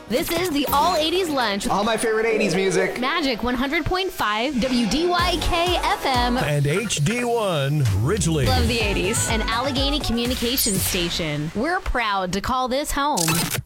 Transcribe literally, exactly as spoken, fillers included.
This is the All eighties Lunch. All my favorite eighties music. Magic one hundred point five W D Y K F M. And H D one Ridgely. Love the eighties. An Allegheny Communications station. We're proud to call this home.